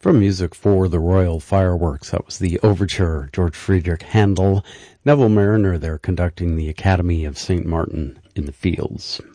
From music for the Royal Fireworks, that was the overture, George Friedrich Handel, Neville Marriner there conducting the Academy of St. Martin in the Fields.